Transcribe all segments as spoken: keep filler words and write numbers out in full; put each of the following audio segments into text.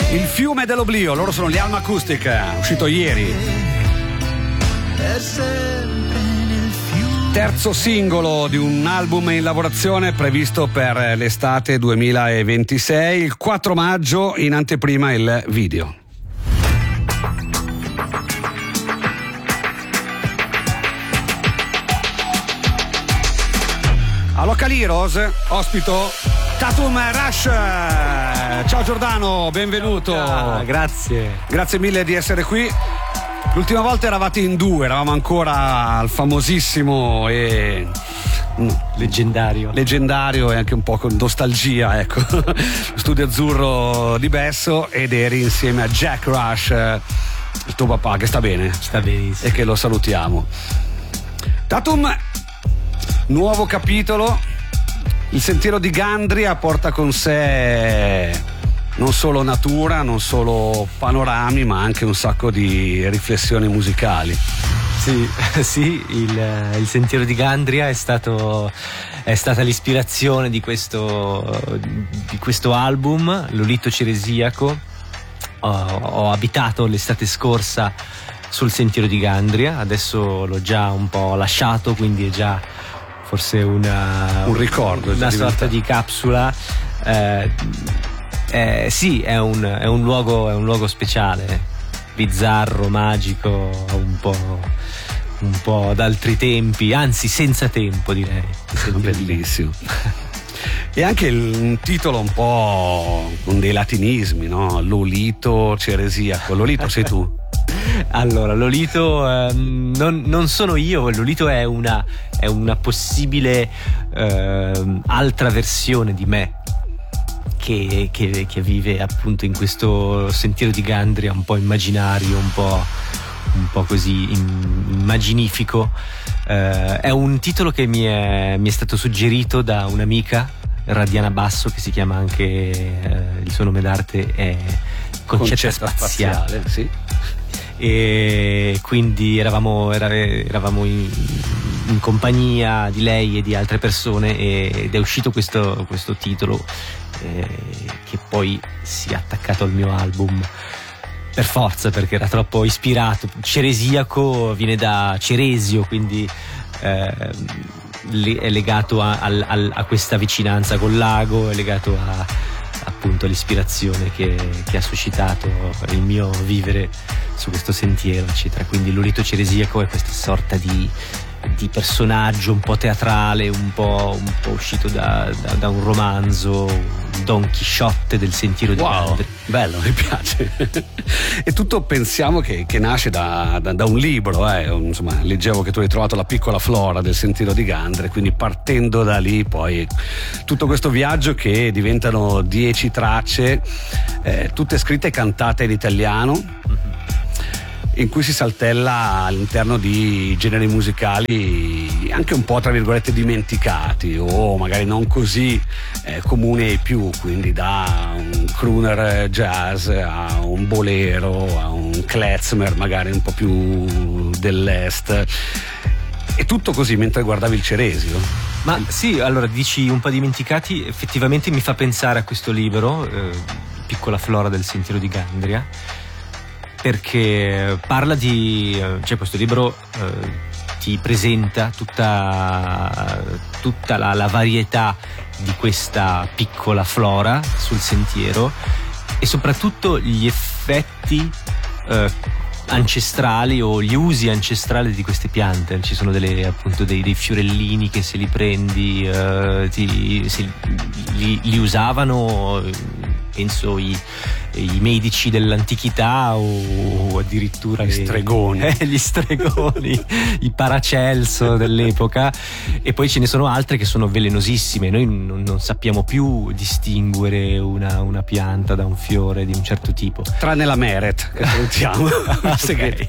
Il fiume dell'oblio, loro sono gli Alma Acoustic, uscito ieri. Terzo singolo di un album in lavorazione previsto per l'estate duemilaventisei, il quattro maggio, in anteprima il video. A Local Heroes ospito Tatum Rush. Ciao Giordano, benvenuto. Ah, grazie. Grazie mille di essere qui. L'ultima volta eravate in due, eravamo ancora al famosissimo e leggendario leggendario e anche un po' con nostalgia, ecco, Studio Azzurro di Besso, ed eri insieme a Jack Rush, il tuo papà, che sta bene. Sta benissimo. E che lo salutiamo. Tatum, nuovo capitolo. Il sentiero di Gandria porta con sé non solo natura, non solo panorami, ma anche un sacco di riflessioni musicali. Sì, sì, il, il sentiero di Gandria è stato è stata l'ispirazione di questo di questo album, Lolito Ceresiaco. Ho, ho abitato l'estate scorsa sul sentiero di Gandria, adesso l'ho già un po' lasciato, quindi è già forse una, un ricordo, una sorta di capsula. Eh, eh, sì, è un, è un luogo, è un luogo speciale, bizzarro, magico, un po', un po' d'altri tempi, anzi senza tempo, direi. Bellissimo. E anche il, un titolo un po' con dei latinismi, no? Lolito Ceresiaco. Lolito sei tu? Allora, Lolito eh, non, non sono io, Lolito è una, è una possibile eh, altra versione di me che, che, che vive appunto in questo sentiero di Gandria un po' immaginario, un po', un po' così immaginifico. Eh, è un titolo che mi è, mi è stato suggerito da un'amica, Radiana Basso, che si chiama anche, eh, il suo nome d'arte è Concetta, Concetta Spaziale, Spaziale, sì. E quindi eravamo, eravamo in, in compagnia di lei e di altre persone, ed è uscito questo, questo titolo eh, che poi si è attaccato al mio album per forza, perché era troppo ispirato. Ceresiaco viene da Ceresio, quindi eh, è legato a, a, a questa vicinanza col lago, è legato a appunto l'ispirazione che, che ha suscitato il mio vivere su questo sentiero, eccetera. Quindi Lolito Ceresiaco è questa sorta di, di personaggio un po' teatrale, un po', un po' uscito da, da, da un romanzo, Don Chisciotte del sentiero di wow, Gandria. Bello, mi piace. E tutto pensiamo che, che nasce da, da, da un libro, eh. Insomma, leggevo che tu hai trovato la piccola flora del sentiero di Gandria, quindi partendo da lì poi tutto questo viaggio che diventano dieci tracce, eh, tutte scritte e cantate in italiano, in cui si saltella all'interno di generi musicali anche un po' tra virgolette dimenticati, o magari non così eh, comuni ai più, quindi da un crooner jazz a un bolero a un klezmer magari un po' più dell'est, e tutto così mentre guardavi il Ceresio. Ma sì, allora dici un po' dimenticati, effettivamente mi fa pensare a questo libro, eh, Piccola flora del sentiero di Gandria, perché parla di, cioè questo libro eh, ti presenta tutta, tutta la, la varietà di questa piccola flora sul sentiero, e soprattutto gli effetti eh, ancestrali o gli usi ancestrali di queste piante. Ci sono delle, appunto dei, dei fiorellini che se li prendi eh, ti, se li, li usavano, penso i, i medici dell'antichità, o, o addirittura gli stregoni, eh, gli stregoni i Paracelso dell'epoca. E poi ce ne sono altre che sono velenosissime. Noi non, non sappiamo più distinguere una, una pianta da un fiore di un certo tipo, tranne la Meret, che salutiamo. Okay.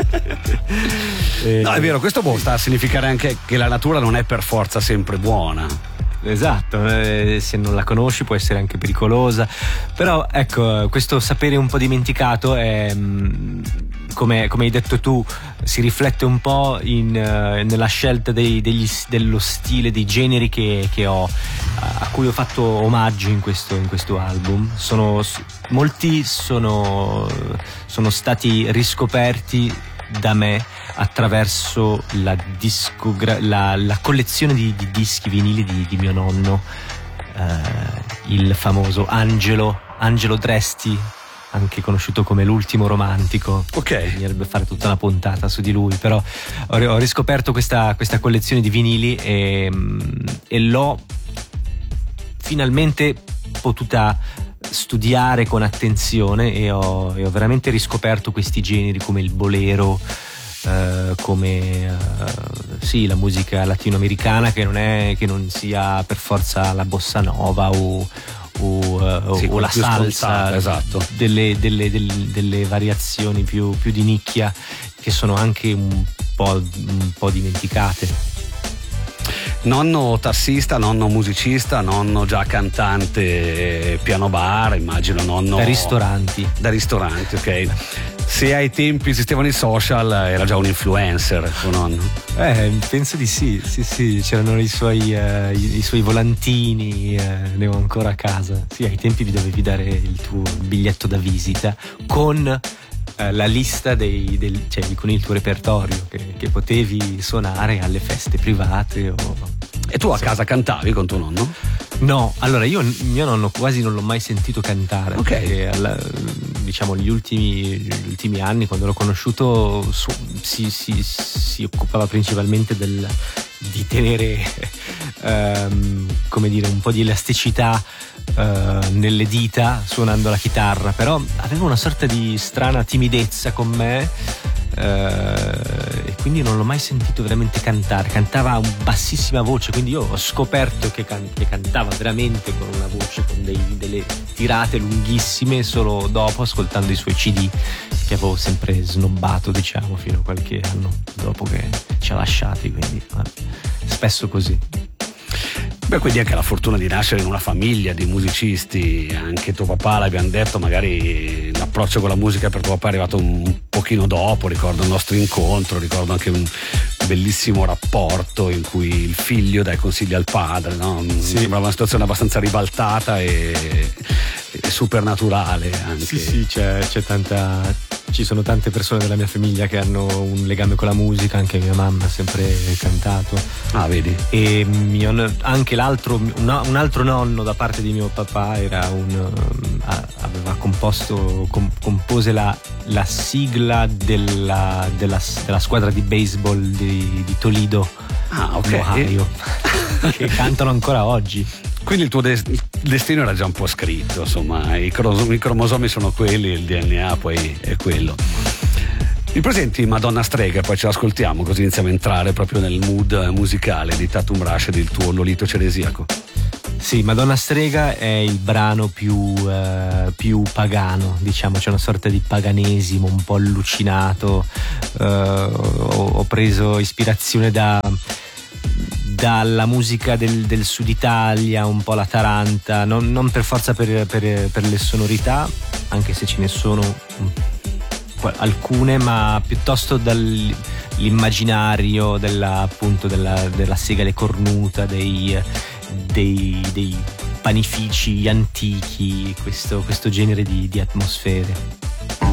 No, è vero, questo boh, sta a significare anche che la natura non è per forza sempre buona. Esatto, eh, se non la conosci può essere anche pericolosa, però ecco, questo sapere un po' dimenticato è, come, come hai detto tu, si riflette un po' in, uh, nella scelta dei, degli, dello stile, dei generi che, che ho, a cui ho fatto omaggio in questo, in questo album. Sono, molti sono, sono stati riscoperti da me attraverso la, discogra- la, la collezione di, di dischi vinili di, di mio nonno, uh, il famoso Angelo, Angelo Dresti, anche conosciuto come l'ultimo romantico. Ok. Bisognerebbe fare tutta una puntata su di lui, però ho, ho riscoperto questa, questa collezione di vinili e, e l'ho finalmente potuta studiare con attenzione e ho, e ho veramente riscoperto questi generi come il bolero, eh, come eh, sì, la musica latinoamericana, che non è che non sia per forza la bossa nova o o, uh, sì, o la salsa, esatto. delle, delle, delle, delle variazioni più, più di nicchia che sono anche un po', un po' dimenticate. Nonno tassista, nonno musicista, nonno già cantante piano bar, immagino nonno da ristoranti. Da ristoranti, ok. Se ai tempi esistevano i social era già un influencer tuo nonno? Eh, penso di sì, sì, sì, c'erano i suoi, uh, i, i suoi volantini, uh, ne ho ancora a casa. Sì, ai tempi vi dovevi dare il tuo biglietto da visita con uh, la lista dei, del, cioè con il tuo repertorio che, che potevi suonare alle feste private o... E tu a casa cantavi con tuo nonno? No, allora io mio nonno quasi non l'ho mai sentito cantare. Ok. Perché alla, diciamo gli ultimi, gli ultimi anni, quando l'ho conosciuto, su, si, si, si occupava principalmente del, di tenere um, come dire, un po' di elasticità uh, nelle dita suonando la chitarra, però aveva una sorta di strana timidezza con me. Uh, e quindi non l'ho mai sentito veramente cantare. Cantava a bassissima voce, quindi io ho scoperto che, can- che cantava veramente con una voce con dei, delle tirate lunghissime solo dopo, ascoltando i suoi C D che avevo sempre snobbato, diciamo, fino a qualche anno dopo che ci ha lasciati, quindi eh, spesso così. Beh, quindi anche la fortuna di nascere in una famiglia di musicisti. Anche tuo papà, l'abbiamo detto, magari l'approccio con la musica per tuo papà è arrivato un pochino dopo. Ricordo il nostro incontro, ricordo anche un bellissimo rapporto in cui il figlio dà consigli al padre, no? Sì. Sembrava una situazione abbastanza ribaltata e, e supernaturale anche. Sì, sì, c'è, c'è tanta... Ci sono tante persone della mia famiglia che hanno un legame con la musica, anche mia mamma ha sempre cantato. Ah, vedi? E mio, anche l'altro, un, un altro nonno da parte di mio papà era un, aveva composto, com, compose la, la sigla della, della, della squadra di baseball di, di Toledo, ah, ok, Ohio, che cantano ancora oggi. Quindi il tuo des- destino era già un po' scritto, insomma, i, cros- i cromosomi sono quelli, il D N A poi è quello. Mi presenti Madonna Strega, poi ce l'ascoltiamo, così iniziamo a entrare proprio nel mood musicale di Tatum Rush e del tuo Lolito Ceresiaco. Sì, Madonna Strega è il brano più, uh, più pagano, diciamo, c'è una sorta di paganesimo un po' allucinato. Uh, ho, ho preso ispirazione da... dalla musica del, del sud Italia, un po' la taranta, non, non per forza per, per, per le sonorità, anche se ce ne sono alcune, ma piuttosto dall'immaginario della, appunto della, della segale cornuta, dei, dei, dei panifici antichi, questo, questo genere di, di atmosfere.